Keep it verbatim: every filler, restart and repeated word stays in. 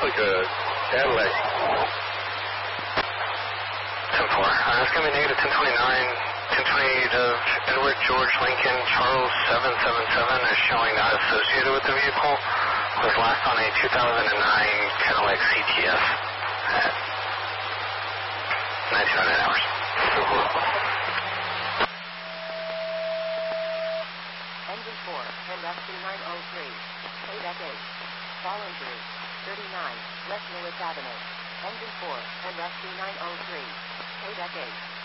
really good. Adelaide. ten four. Uh, it's going to be negative ten twenty-nine, ten twenty-eight of Edward George Lincoln, Charles seven seven seven is showing not associated with the vehicle. Was last on a two thousand nine Cadillac C T S at nineteen oh nine hours. Engine four, and S C nine oh three. Quebec eight. Fallen through. thirty-nine, West Lewis Avenue. Engine four, and S C nine oh three. Quebec eight.